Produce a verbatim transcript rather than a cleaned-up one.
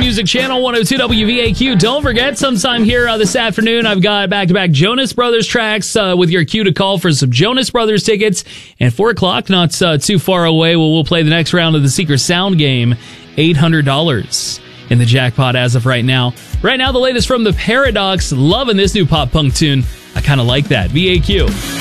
Music Channel one oh two W V A Q. Don't forget, sometime here uh, this afternoon, I've got back-to-back Jonas Brothers tracks uh, with your cue to call for some Jonas Brothers tickets. And four o'clock, not uh, too far away, we'll, we'll play the next round of the Secret Sound game. eight hundred dollars in the jackpot as of right now. Right now, the latest from The Paradox. Loving this new pop-punk tune. I kind of like that. V A Q.